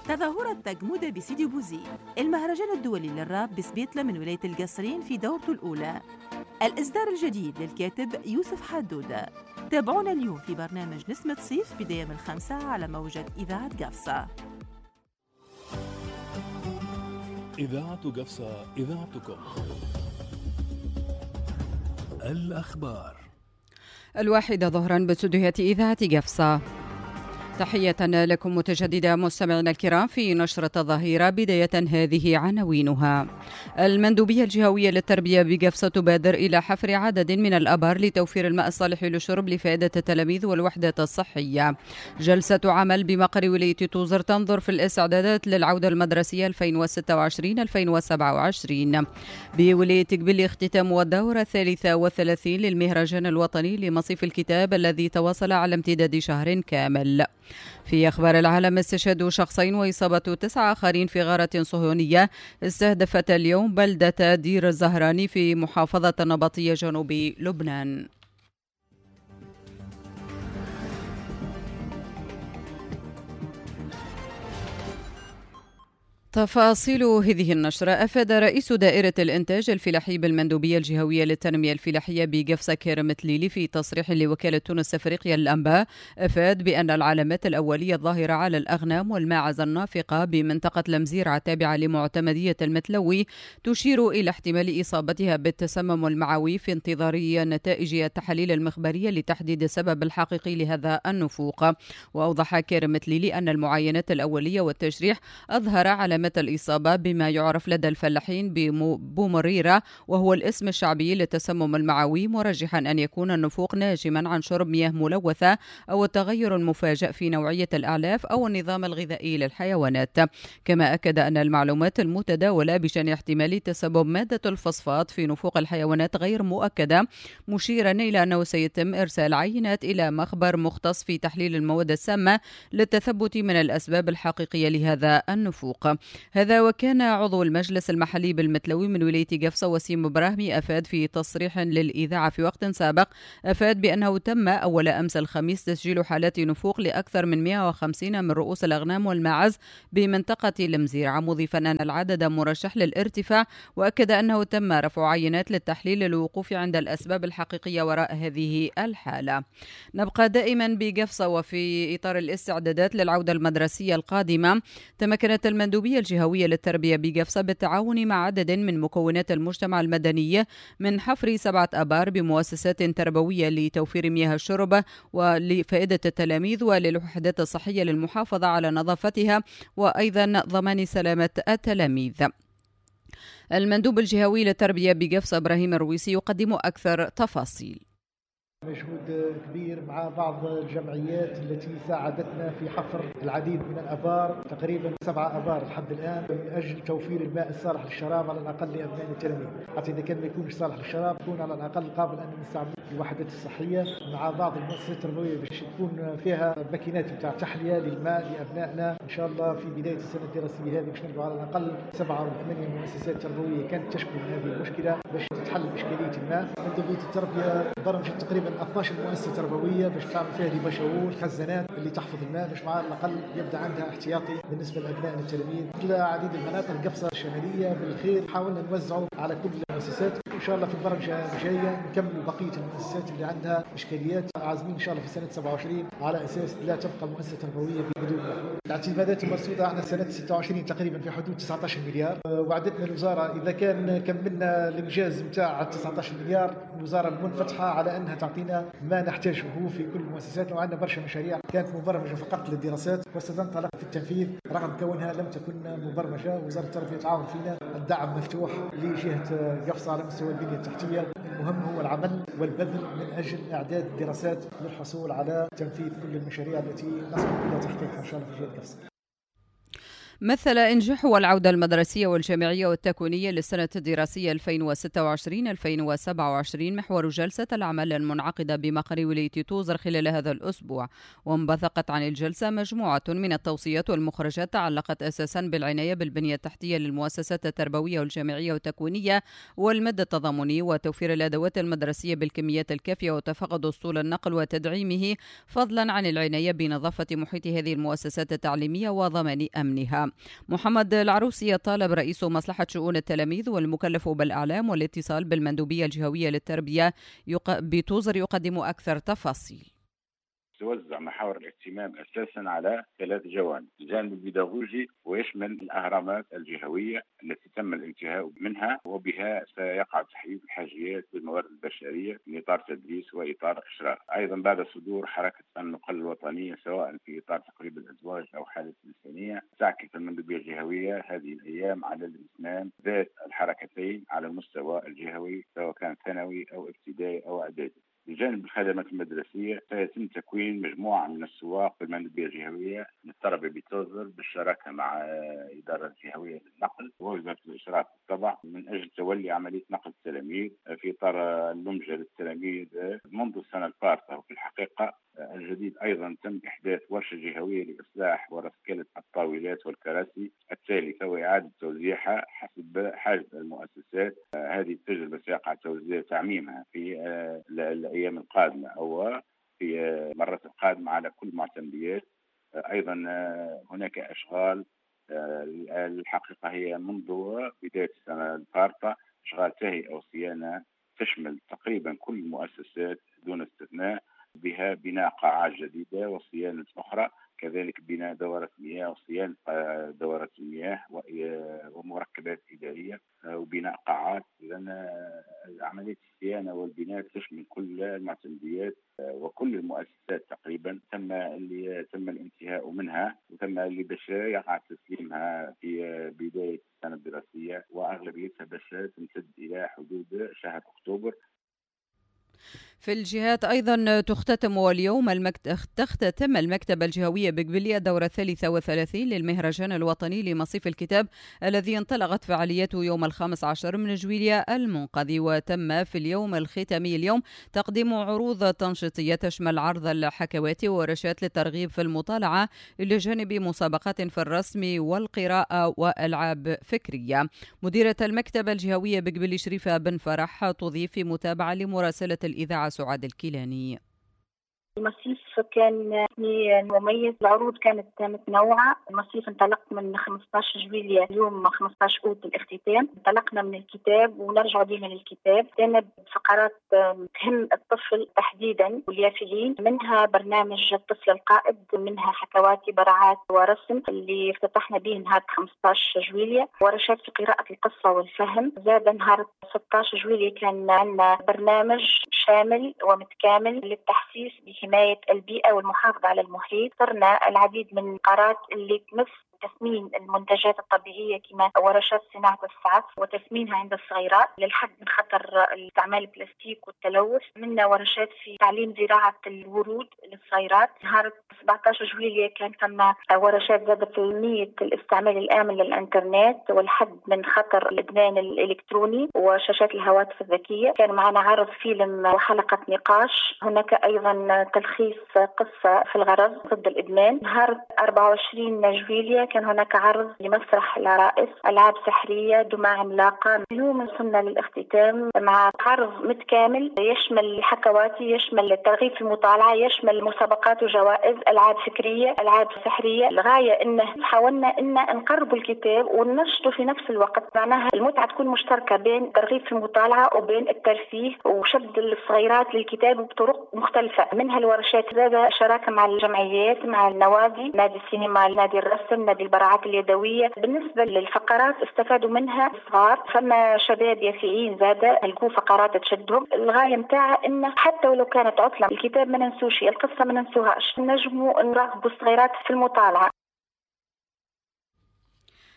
تظاهرة تجمودة بسيدي بوزي، المهرجان الدولي للراب بسبيطلة من ولاية القصرين في دورته الأولى. الإصدار الجديد للكاتب يوسف حدودة. تابعونا اليوم في برنامج نسمة صيف بداية من 5 على موجة إذاعة قفصة. إذاعة قفصة، إذاعتكم. الأخبار 1 ظهرا باستديوهات إذاعة قفصة. تحية لكم متجددة مستمعينا الكرام في نشرة الظهيرة. بداية هذه عناوينها. المندوبية الجهوية للتربية بقفصة تبادر إلى حفر عدد من الآبار لتوفير الماء الصالح للشرب لفائدة التلاميذ والوحدات الصحية. جلسة عمل بمقر ولاية توزر تنظر في الاستعدادات للعودة المدرسية 2026-2027. بولاية قبلي اختتام الدورة 33 للمهرجان الوطني لمصيف الكتاب الذي تواصل على امتداد شهر كامل. في أخبار العالم، استشهاد شخصين وإصابة 9 آخرين في غارة صهيونية استهدفت اليوم بلدة دير الزهراني في محافظة النبطية جنوب لبنان. تفاصيل هذه النشرة. أفاد رئيس دائرة الإنتاج الفلاحي بالمندوبية الجهوية للتنمية الفلاحية بقفصة كارم تليلي في تصريح لوكالة تونس أفريقيا للأنباء، أفاد بأن العلامات الأولية الظاهرة على الأغنام والماعز النافقة بمنطقة المزيرعة التابعة لمعتمدية المتلوي تشير إلى احتمال إصابتها بالتسمم المعوي في انتظار نتائج التحاليل المخبرية لتحديد السبب الحقيقي لهذا النفوق. وأوضح كارم تليلي أن المعاينات الأولية والتشريح أظهر علامات الإصابة بما يعرف لدى الفلاحين بومريرة، وهو الاسم الشعبي للتسمم المعوي، مرجحا أن يكون النفوق ناجما عن شرب مياه ملوثة أو التغير المفاجئ في نوعية الأعلاف أو النظام الغذائي للحيوانات. كما أكد أن المعلومات المتداولة بشأن احتمال تسبب مادة الفوسفات في نفوق الحيوانات غير مؤكدة، مشيرا إلى أنه سيتم إرسال عينات إلى مخبر مختص في تحليل المواد السامة للتثبت من الأسباب الحقيقية لهذا النفوق. هذا وكان عضو المجلس المحلي بالمتلوي من ولاية قفصة وسيم إبراهيمي أفاد في تصريح للإذاعة في وقت سابق، أفاد بأنه تم أول أمس الخميس تسجيل حالات نفوق لأكثر من 150 من رؤوس الأغنام والماعز بمنطقة المزيرعة، مضيفا أن العدد مرشح للارتفاع، وأكد أنه تم رفع عينات للتحليل للوقوف عند الأسباب الحقيقية وراء هذه الحالة. نبقى دائما بقفصة. وفي إطار الاستعدادات للعودة المدرسية القادمة، تمكنت المندوبية الجهوية للتربية بقفصة بالتعاون مع عدد من مكونات المجتمع المدني من حفر 7 آبار بمؤسسات تربوية لتوفير مياه الشرب ولفائدة التلاميذ وللوحدات الصحية للمحافظة على نظافتها وأيضا ضمان سلامة التلاميذ. المندوب الجهوي للتربية بقفصة إبراهيم الرويسي يقدم أكثر تفاصيل. مجهود كبير مع بعض الجمعيات التي ساعدتنا في حفر العديد من الآبار، تقريبا 7 آبار لحد الآن، من أجل توفير الماء الصالح للشراب على الأقل لأبناء التلاميذ، حتى إذا كان ما يكونش صالح للشراب يكون على الأقل قابل أن نستعمل الوحدات الصحية مع بعض المؤسسات التربوية باش تكون فيها ماكينات بتاع تحلية للماء لأبنائنا. إن شاء الله في بداية السنة الدراسية هذه باش نلقوا على الأقل 7 أو 8 مؤسسات تربوية كانت تشكو من هذه المشكلة باش تتحل إشكالية الماء. مندوبية التربية برمجت تقريبا 12 مؤسسة تربوية باش تعمل فيها لي بشاور خزانات اللي تحفظ الماء باش على الأقل يبدأ عندها احتياطي بالنسبة لأبناء التلاميذ. في عديد المناطق قفصة الشمالية بالخير حاولنا نوزعه على كل المؤسسات. إن شاء الله في البرمجة الجاية نكمل بقية المؤسسات اللي عندها إشكاليات، عازمين إن شاء الله في سنة 27 على أساس لا تبقى مؤسسة تربوية بدون ماء. الاعتمادات المرصودة عندنا سنة 26 تقريبا في حدود 19 مليار، وعدتنا الوزارة إذا كان كملنا الإنجاز متاع 19 مليار الوزارة المنفتحة على أنها تعطينا ما نحتاجه في كل المؤسسات. وعندنا برشا مشاريع كانت مبرمجة فقط للدراسات وستنطلق في التنفيذ رغم كونها لم تكن مبرمجة. وزارة التربية تعاون فينا، الدعم مفتوح لجهة قفصة على مستوى البنية التحتية. المهم هو العمل والبذل من أجل إعداد الدراسات للحصول على تنفيذ كل المشاريع التي نصل إلى تحقيقها إن شاء الله في جهة قفصة. مثل إنجاح والعودة المدرسية والجامعية والتكوينية للسنة الدراسية 2026-2027 محور جلسة الأعمال المنعقدة بمقر ولاية توزر خلال هذا الأسبوع. وانبثقت عن الجلسة مجموعة من التوصيات والمخرجات تعلقت أساسا بالعناية بالبنية التحتية للمؤسسات التربوية والجامعية والتكوينية والمد التضامني وتوفير الأدوات المدرسية بالكميات الكافية وتفقد أسطول النقل وتدعيمه، فضلا عن العناية بنظافة محيط هذه المؤسسات التعليمية وضمان أمنها. محمد العروسي طالب رئيس مصلحة شؤون التلاميذ والمكلف بالإعلام والاتصال بالمندوبية الجهوية للتربية بتوزر يقدم أكثر تفاصيل. توزع محاور الاهتمام أساسا على 3 جوانب. الجانب البيداغوجي ويشمل الأهرامات الجهوية التي تم الانتهاء منها وبها سيقع تحييد الحاجيات بالموارد البشرية في إطار تدريس وإطار إشراف. أيضا بعد صدور حركة النقل الوطنية سواء في إطار تقريب الأزواج أو حالة الإنسانية، تعكف المندوبية الجهوية هذه الأيام على الإتمام ذات الحركتين على المستوى الجهوي سواء كان ثانوي أو ابتدائي أو إعدادي. بجانب الخدمات المدرسية سيتم تكوين مجموعة من السواق بالمندوبية الجهوية للتربية بتوزر بالشراكة مع إدارة الجهوية للنقل ووزارة الإشراف بالطبع من أجل تولي عملية نقل التلاميذ في إطار اللمجة للتلاميذ منذ السنة الفارطة. وفي الحقيقة الجديد أيضا تم إحداث ورشة جهوية لإصلاح ورسكلة الطاولات والكراسي التالفة وإعادة توزيعها حسب حاجة المؤسسات. هذه التجربة سيقع تعميمها في الأيام القادمة أو في المرة القادمة على كل معتمديات. أيضا هناك أشغال الحقيقة هي منذ بداية السنة الفارطة أشغال تهيئة وصيانة تشمل تقريبا كل المؤسسات دون استثناء، بها بناء قاعات جديدة وصيانة أخرى، كذلك بناء دورات مياه وصيانة دورات المياه ومركبات إدارية وبناء قاعات. إذن عملية الصيانة والبناء تشمل كل المعتمديات وكل المؤسسات تقريبا تم الانتهاء منها وتم باش يقع تسليمها في بداية السنة الدراسية وأغلبيتها باش تمتد إلى حدود شهر أكتوبر. في الجهات أيضا تختتم المكتبة الجهوية بقبلية الدورة 33 للمهرجان الوطني لمصيف الكتاب الذي انطلقت فعاليته يوم 15 من جويلية المنقذي. وتم في اليوم الختامي اليوم تقديم عروض تنشيطية تشمل عرض الحكوات وورشات للترغيب في المطالعة إلى جانب مسابقات في الرسم والقراءة وألعاب فكرية. مديرة المكتبة الجهوية بقبلي شريفة بن فرح تضيف في متابعة لمراسلة الإذاعة سعاد الكيلاني. المصيف كان مميز، العروض كانت متنوعة. المصيف انطلق من 15 جويلية اليوم 15 أوت الاختتام. انطلقنا من الكتاب ونرجع ديما للكتاب. كانت فقرات تهم الطفل تحديدا واليافعين، منها برنامج الطفل القائد، منها حكواتي براعات ورسم اللي افتتحنا به نهار 15 جويلية، ورشات في قراءة القصة والفهم. زاد نهار 16 جويلية كان عندنا برنامج شامل ومتكامل للتحسيس بحماية البيئة والمحافظة على المحيط. صرنا العديد من القرارات اللي تمس تثمين المنتجات الطبيعية كما ورشات صناعة السعف وتثمينها عند الصغيرات للحد من خطر استعمال البلاستيك والتلوث. منا ورشات في تعليم زراعة الورود للصغيرات. نهار 17 جويلية كان ثم ورشات زادت تنمية الاستعمال الآمن للإنترنت والحد من خطر الإدمان الإلكتروني وشاشات الهواتف الذكية. كان معنا عرض فيلم وحلقة نقاش. هناك أيضا تلخيص قصة في الغرض ضد الإدمان. نهار 24 جويلية كان هناك عرض لمسرح العرائس، ألعاب سحرية، دمى عملاقة. اليوم وصلنا للاختتام مع عرض متكامل يشمل الحكواتي، يشمل الترغيب في المطالعة، يشمل مسابقات وجوائز، ألعاب فكرية، ألعاب سحرية. الغاية إنه حاولنا إن نقرب الكتاب وننشطه في نفس الوقت، معناها المتعة تكون مشتركة بين الترغيب في المطالعة وبين الترفيه وشد الصغيرات للكتاب بطرق مختلفة. منها الورشات زاد شراكة مع الجمعيات، مع النوادي، نادي السينما، نادي الرسم، نادي البراعات اليدوية. بالنسبة للفقرات استفادوا منها الصغار، فما شباب يافعين زاد لقوا فقرات تشدهم. الغاية متاعها إنه حتى ولو كانت عطلة الكتاب ما ننسوش، القصة ما ننسوهاش، نجموا نراقبوا الصغيرات في المطالعة.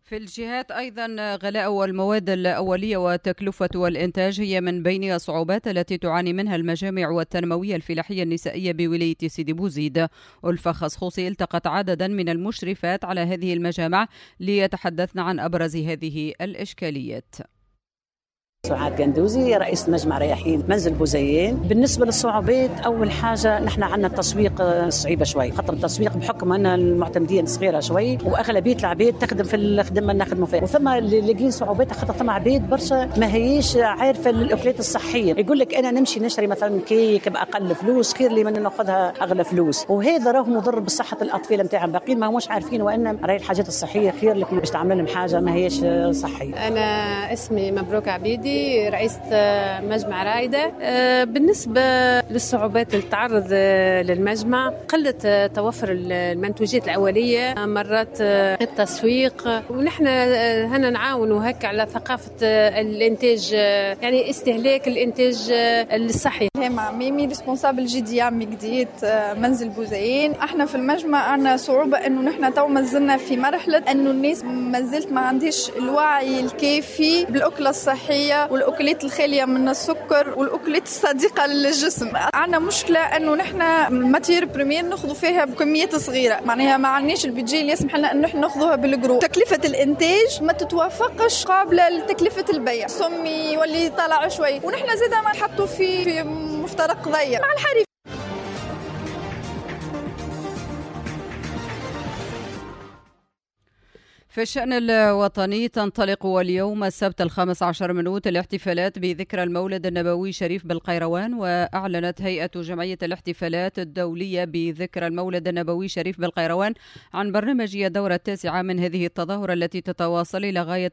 في الجهات أيضا غلاء المواد الأولية وتكلفة والإنتاج هي من بين الصعوبات التي تعاني منها المجامع والتنموية الفلاحية النسائية بولاية سيدي بوزيد. ألفة خصخوصي التقت عددا من المشرفات على هذه المجامع ليتحدثن عن أبرز هذه الإشكاليات. سعاد قندوزي رئيس مجمع رياحين منزل بوزيين. بالنسبة للصعوبات أول حاجة نحن عندنا التسويق صعيبة شوي، خاطر التسويق بحكم أن المعتمدين صغيرة شوي وأغلبية العبيد تخدم في الخدمة اللي نخدموا فيها، وثم اللي لاقين صعوبات خاطر ثم عبيد برشا ما هيش عارفة الأكلات الصحية، يقول لك أنا نمشي نشتري مثلا كيك بأقل فلوس خير لي من نأخذها أغلى فلوس، وهذا راه مضر بصحة الأطفال نتاعهم، باقيين ما هموش عارفين وأن راهي الحاجات الصحية خير لك باش تعمل لهم حاجة ما هيش صحية. أنا اسمي مبروك عبيدي رئيسة مجمع رايدة. بالنسبة للصعوبات اللي تعرض للمجمع قلة توفر المنتوجات الأولية، مرات التسويق، ونحن هنا نعاونوا هكا على ثقافة الإنتاج، يعني استهلاك الإنتاج الصحي. مع ميمي ريسبونسابل جديد عمي جديد منزل بوزيين. احنا في المجمع عنا صعوبة انه نحن تو مازلنا في مرحلة انه الناس مازلت ما عنديش الوعي الكافي بالأكلة الصحية والأكلات الخالية من السكر والأكلات الصديقة للجسم. عنا مشكلة انه نحن الماتير بريمير ناخذوا فيها بكميات صغيرة، معناها ما عندناش البيجي اللي يسمح لنا انه نحن ناخذوها بالجرو. تكلفة الانتاج ما تتوافقش قابلة لتكلفة البيع، سمي يولي طالع شوي، ونحن زيدا ما نحطوا في مفترق ضيق مع الحريف. في الشأن الوطني تنطلق اليوم السبت 15 أوت الاحتفالات بذكرى المولد النبوي شريف بالقيروان. وأعلنت هيئة جمعية الاحتفالات الدولية بذكرى المولد النبوي شريف بالقيروان عن برنامج الدورة 9 من هذه التظاهرة التي تتواصل إلى غاية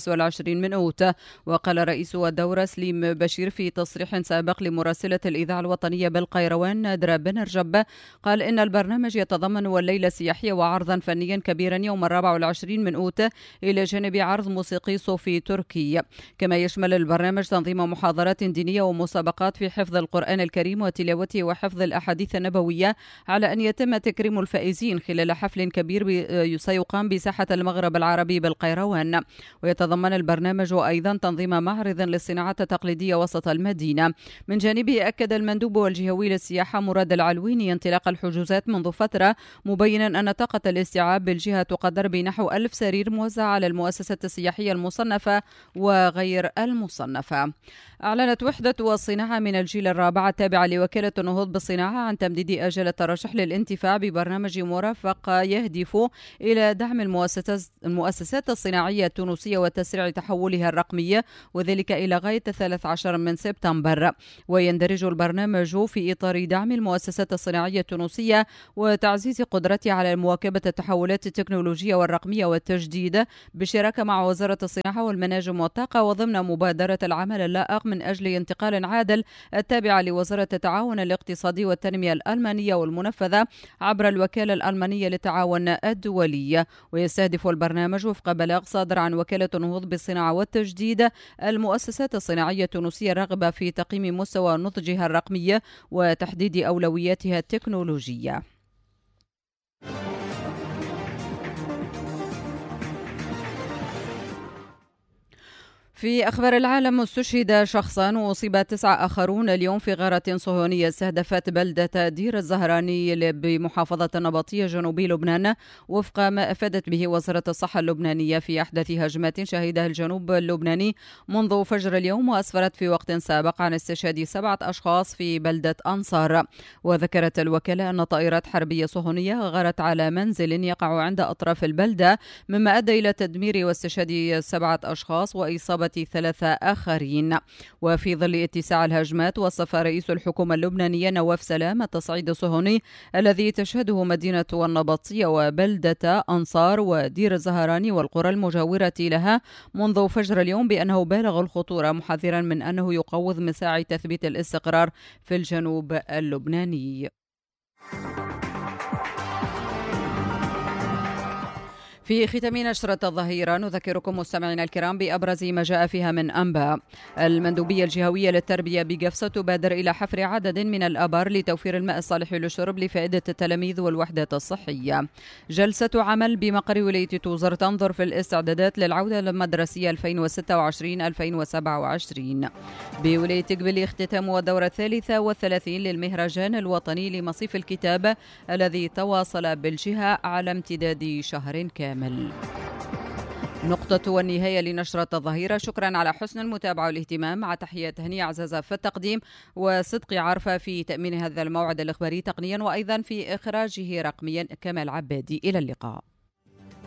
25 أوت. وقال رئيس الدورة سليم بشير في تصريح سابق لمراسلة الإذاعة الوطنية بالقيروان نادرة بن رجب، قال إن البرنامج يتضمن الليلة السياحية وعرضا فنيا كبيرا يوم 24 أوت إلى جانب عرض موسيقي صوفي تركي. كما يشمل البرنامج تنظيم محاضرات دينية ومسابقات في حفظ القرآن الكريم وتلاوته وحفظ الأحاديث النبوية، على أن يتم تكريم الفائزين خلال حفل كبير سيقام بساحة المغرب العربي بالقيروان. ويتضمن البرنامج أيضا تنظيم معرض للصناعات التقليدية وسط المدينة. من جانبه أكد المندوب والجهوي للسياحة مراد العلويني انطلاق الحجوزات منذ فترة، مبينا أن طاقة الاستيعاب بالجهة تقدر بنحو 1000 سرير موزعة على المؤسسات السياحية المصنفة وغير المصنفة. أعلنت وحدة الصناعة من الجيل الرابع التابعة لوكالة النهوض بالصناعة عن تمديد أجل الترشح للانتفاع ببرنامج مرافق يهدف إلى دعم المؤسسات الصناعية التونسية وتسريع تحولها الرقمية، وذلك إلى غاية 13 من سبتمبر. ويندرج البرنامج في إطار دعم المؤسسات الصناعية التونسية وتعزيز قدرتها على مواكبة التحولات التكنولوجية والرقمية والتجديد بالشراكة مع وزارة الصناعة والمناجم والطاقة، وضمن مبادرة العمل اللائق من أجل انتقال عادل التابعة لوزارة التعاون الاقتصادي والتنمية الألمانية والمنفذة عبر الوكالة الألمانية للتعاون الدولي. ويستهدف البرنامج وفق بلاغ صادر عن وكالة النهوض بالصناعة والتجديد المؤسسات الصناعية التونسية الراغبة في تقييم مستوى نضجها الرقمي وتحديد أولوياتها التكنولوجية. في أخبار العالم، استشهد شخصان وأصيب 9 آخرون اليوم في غارة صهيونية استهدفت بلدة دير الزهراني بمحافظة النبطية جنوبي لبنان، وفق ما أفادت به وزارة الصحة اللبنانية في أحدث هجمات شهدها الجنوب اللبناني منذ فجر اليوم، وأسفرت في وقت سابق عن استشهاد 7 أشخاص في بلدة أنصار. وذكرت الوكالة أن طائرات حربية صهيونية غارت على منزل يقع عند أطراف البلدة، مما أدى إلى تدمير واستشهاد 7 أشخاص وإصابة 3 آخرين. وفي ظل اتساع الهجمات، وصف رئيس الحكومة اللبنانية نواف سلام التصعيد الصهيوني الذي تشهده مدينة النبطية وبلدة أنصار ودير الزهراني والقرى المجاورة لها منذ فجر اليوم بأنه بالغ الخطورة، محذرا من أنه يقوض مساعي تثبيت الاستقرار في الجنوب اللبناني. في ختام نشرة الظهيرة نذكركم مستمعينا الكرام بأبرز ما جاء فيها من أنباء. المندوبية الجهوية للتربية بقفصة تبادر إلى حفر عدد من الآبار لتوفير الماء الصالح للشرب لفائدة التلاميذ والوحدات الصحية. جلسة عمل بمقر ولاية توزر تنظر في الاستعدادات للعودة المدرسية 2026-2027. بولاية قبلي اختتام الدورة 33 للمهرجان الوطني لمصيف الكتاب الذي تواصل بالجهة على امتداد شهر كامل. نقطة والنهاية لنشرة الظهيرة. شكرا على حسن المتابعة والاهتمام، مع تحيات هنية عزازة في التقديم وصدقي عارفة في تأمين هذا الموعد الإخباري تقنيا وأيضا في إخراجه رقميا كمال عبادي. إلى اللقاء.